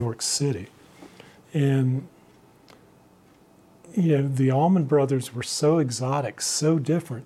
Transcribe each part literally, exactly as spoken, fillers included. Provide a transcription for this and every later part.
New York City. And, you know, the Allman Brothers were so exotic, so different,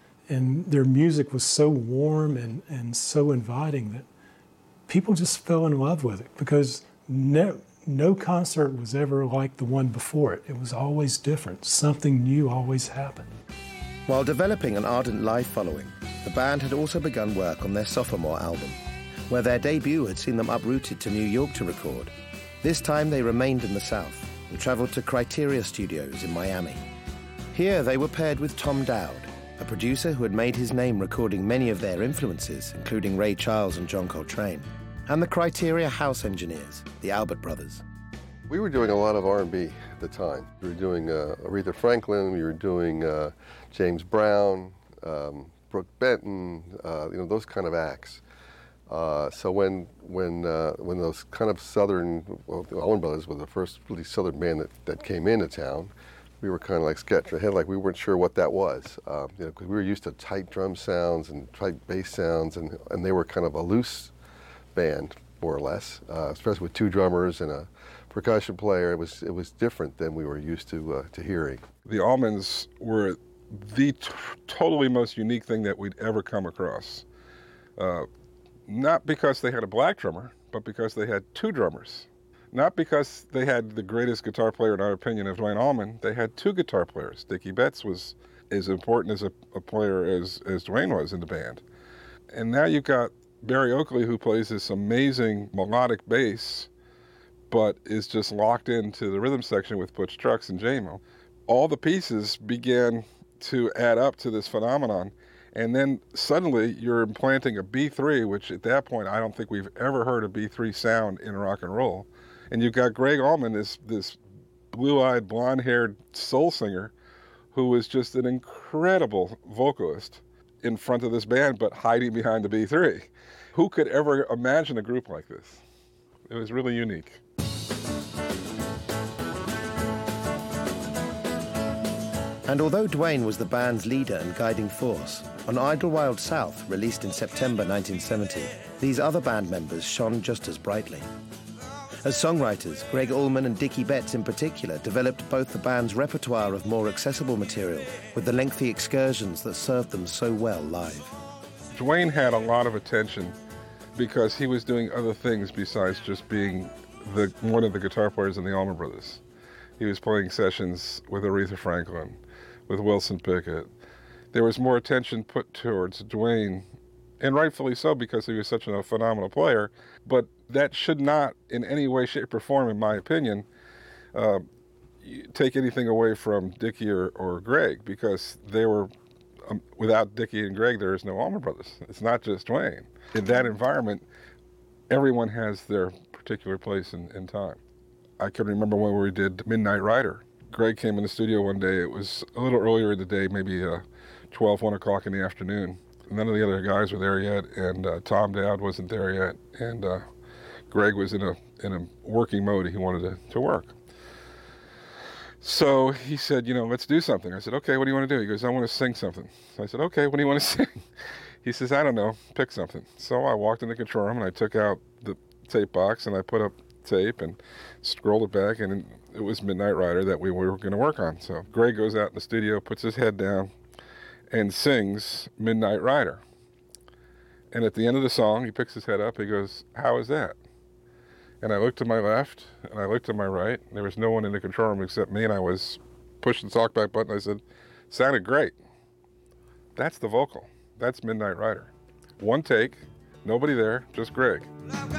and their music was so warm and, and so inviting that people just fell in love with it, because no, no concert was ever like the one before it. It was always different. Something new always happened. While developing an ardent live following, the band had also begun work on their sophomore album, where their debut had seen them uprooted to New York to record. This time they remained in the South and travelled to Criteria Studios in Miami. Here they were paired with Tom Dowd, a producer who had made his name recording many of their influences, including Ray Charles and John Coltrane, and the Criteria House Engineers, the Albert Brothers. We were doing a lot of R and B at the time. We were doing uh, Aretha Franklin, we were doing uh, James Brown, um, Brooke Benton, uh, you know, those kind of acts. Uh, so when when uh, when those kind of southern, well, the Allman Brothers were the first really southern band that, that came into town, we were kind of like scratching our head, like we weren't sure what that was. Uh, you know, because we were used to tight drum sounds and tight bass sounds, and and they were kind of a loose band, more or less, uh, especially with two drummers and a percussion player. It was it was different than we were used to uh, to hearing. The Allmans were the t totally most unique thing that we'd ever come across. Uh, not because they had a black drummer, but because they had two drummers. Not because they had the greatest guitar player, in our opinion, of Duane Allman. They had two guitar players. Dickie Betts was as important as a, a player as, as Duane was in the band. And now you've got Barry Oakley, who plays this amazing melodic bass, but is just locked into the rhythm section with Butch Trucks and J M O. All the pieces began to add up to this phenomenon. And then suddenly you're implanting a B three, which at that point I don't think we've ever heard a B three sound in rock and roll. And you've got Gregg Allman, this, this blue-eyed, blonde-haired soul singer who was just an incredible vocalist in front of this band, but hiding behind the B three. Who could ever imagine a group like this? It was really unique. And although Duane was the band's leader and guiding force, on Idlewild South, released in September nineteen seventy, these other band members shone just as brightly. As songwriters, Gregg Allman and Dickie Betts in particular developed both the band's repertoire of more accessible material with the lengthy excursions that served them so well live. Duane had a lot of attention because he was doing other things besides just being the, one of the guitar players in the Allman Brothers. He was playing sessions with Aretha Franklin, with Wilson Pickett. There was more attention put towards Duane, and rightfully so because he was such a phenomenal player, but that should not in any way, shape, or form, in my opinion, uh, take anything away from Dickie or, or Gregg, because they were, um, without Dickie and Gregg, there is no Allman Brothers. It's not just Duane. In that environment, everyone has their particular place in, in time. I can remember when we did Midnight Rider. Gregg came in the studio one day. It was a little earlier in the day, maybe uh, twelve, one o'clock in the afternoon. None of the other guys were there yet, and uh, Tom Dowd wasn't there yet, and uh, Gregg was in a in a working mode. He wanted to, to work. So he said, you know, let's do something. I said, okay, what do you want to do? He goes, I want to sing something. So I said, okay, what do you want to sing? He says, I don't know, pick something. So I walked in the control room, and I took out the tape box, and I put up tape and scrolled it back, and it was Midnight Rider that we were going to work on. So Gregg goes out in the studio, puts his head down, and sings Midnight Rider. And at the end of the song, he picks his head up, he goes, how is that? And I looked to my left, and I looked to my right. There was no one in the control room except me, and I was pushing the talkback button. I said, sounded great. That's the vocal. That's Midnight Rider. One take, nobody there, just Gregg.